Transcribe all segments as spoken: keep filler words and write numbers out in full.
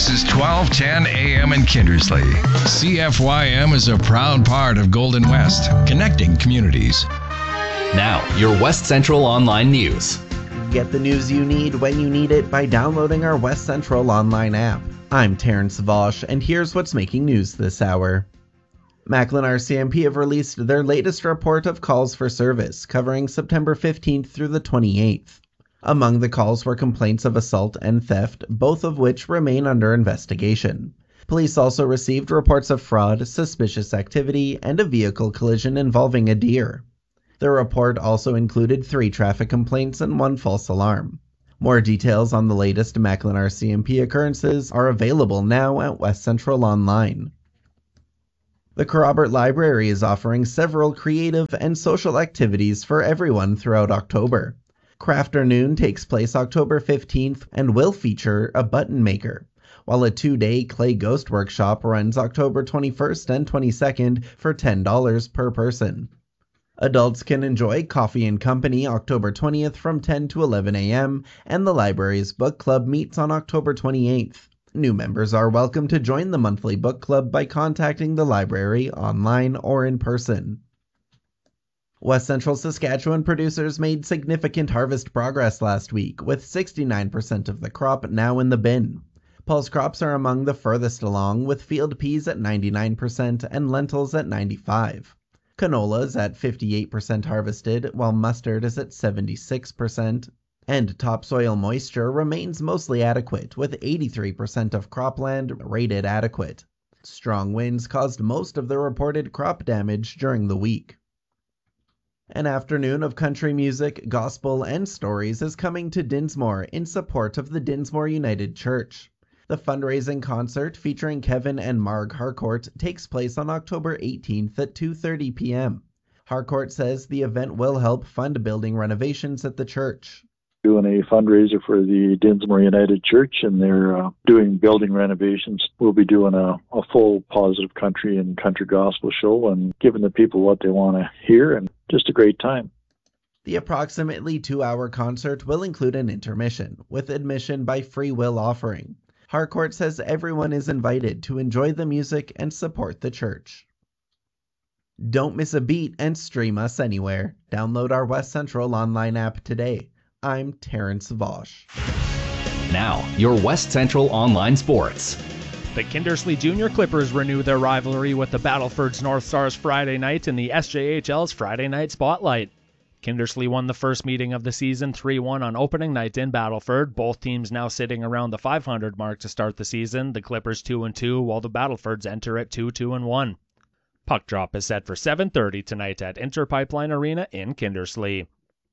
This is twelve ten A M in Kindersley. C F Y M is a proud part of Golden West, connecting communities. Now, your West Central Online News. Get the news you need when you need it by downloading our West Central Online app. I'm Terrence Vosh, and here's what's making news this hour. Macklin R C M P have released their latest report of calls for service, covering September fifteenth through the twenty-eighth. Among the calls were complaints of assault and theft, both of which remain under investigation. Police also received reports of fraud, suspicious activity, and a vehicle collision involving a deer. The report also included three traffic complaints and one false alarm. More details on the latest Macklin R C M P occurrences are available now at West Central Online. The Kerrobert Library is offering several creative and social activities for everyone throughout October. Crafternoon takes place October fifteenth and will feature a button maker, while a two-day clay ghost workshop runs October twenty-first and twenty-second for ten dollars per person. Adults can enjoy Coffee and Company October twentieth from ten to eleven a m, and the library's book club meets on October twenty-eighth. New members are welcome to join the monthly book club by contacting the library online or in person. West Central Saskatchewan producers made significant harvest progress last week, with sixty-nine percent of the crop now in the bin. Pulse crops are among the furthest along, with field peas at ninety-nine percent and lentils at ninety-five percent. Canola is at fifty-eight percent harvested, while mustard is at seventy-six percent. And topsoil moisture remains mostly adequate, with eighty-three percent of cropland rated adequate. Strong winds caused most of the reported crop damage during the week. An afternoon of country music, gospel, and stories is coming to Dinsmore in support of the Dinsmore United Church. The fundraising concert featuring Kevin and Marg Harcourt takes place on October eighteenth at two thirty p m Harcourt says the event will help fund building renovations at the church. Doing a fundraiser for the Dinsmore United Church, and they're uh, doing building renovations. We'll be doing a, a full positive country and country gospel show and giving the people what they want to hear, and just a great time. The approximately two-hour concert will include an intermission, with admission by free will offering. Harcourt says everyone is invited to enjoy the music and support the church. Don't miss a beat and stream us anywhere. Download our West Central Online app today. I'm Terrence Vosh. Now, your West Central Online Sports. The Kindersley Junior Clippers renew their rivalry with the Battlefords North Stars Friday night in the S J H L's Friday Night Spotlight. Kindersley won the first meeting of the season three one on opening night in Battleford. Both teams now sitting around the five hundred mark to start the season. The Clippers two and two, while the Battlefords enter at two two and one. Puck drop is set for seven thirty tonight at Interpipeline Arena in Kindersley.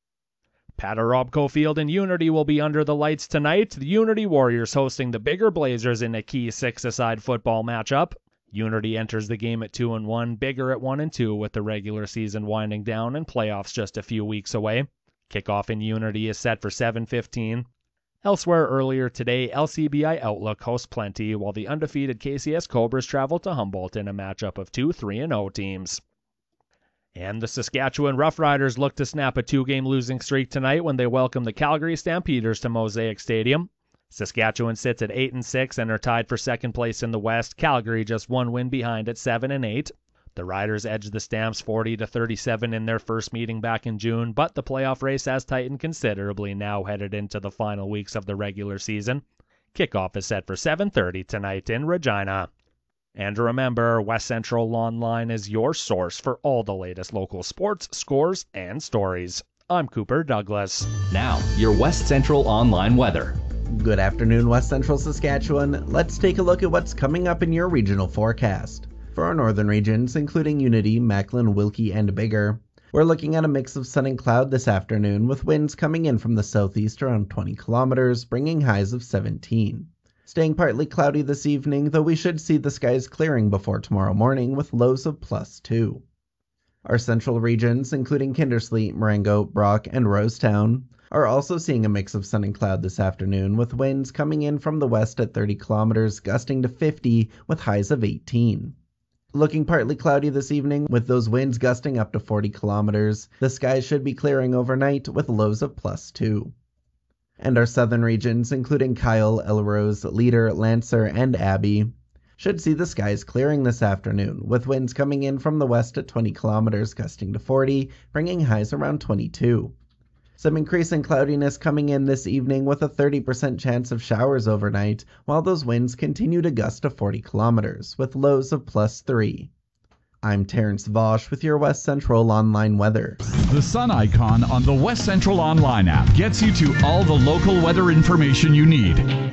Patter Robco Field in Unity will be under the lights tonight. The Unity Warriors hosting the Bigger Blazers in a key six-a-side football matchup. Unity enters the game at two and one, Bigger at one and two, with the regular season winding down and playoffs just a few weeks away. Kickoff in Unity is set for seven fifteen. Elsewhere earlier today, L C B I Outlook hosts Plenty, while the undefeated K C S Cobras travel to Humboldt in a matchup of two three and oh teams. And the Saskatchewan Roughriders look to snap a two-game losing streak tonight when they welcome the Calgary Stampeders to Mosaic Stadium. Saskatchewan sits at eight and six and are tied for second place in the West. Calgary just one win behind at seven and eight. The Riders edged the Stamps forty to thirty-seven in their first meeting back in June, but the playoff race has tightened considerably now headed into the final weeks of the regular season. Kickoff is set for seven thirty tonight in Regina. And remember, West Central Online is your source for all the latest local sports, scores, and stories. I'm Cooper Douglas. Now, your West Central Online weather. Good afternoon, West Central Saskatchewan. Let's take a look at what's coming up in your regional forecast. For our northern regions, including Unity, Macklin, Wilkie, and Bigger, we're looking at a mix of sun and cloud this afternoon, with winds coming in from the southeast around twenty kilometers, bringing highs of seventeen. Staying partly cloudy this evening, though we should see the skies clearing before tomorrow morning with lows of plus two. Our central regions, including Kindersley, Marengo, Brock, and Rosetown, are also seeing a mix of sun and cloud this afternoon, with winds coming in from the west at thirty kilometers, gusting to fifty with highs of eighteen. Looking partly cloudy this evening, with those winds gusting up to forty kilometers. The skies should be clearing overnight with lows of plus two. And our southern regions, including Kyle, Elrose, Leader, Lancer, and Abbey, should see the skies clearing this afternoon, with winds coming in from the west at twenty kilometers, gusting to forty, bringing highs around twenty-two. Some increasing cloudiness coming in this evening with a thirty percent chance of showers overnight, while those winds continue to gust to forty kilometers, with lows of plus three. I'm Terrence Vosch with your West Central Online weather. The sun icon on the West Central Online app gets you to all the local weather information you need.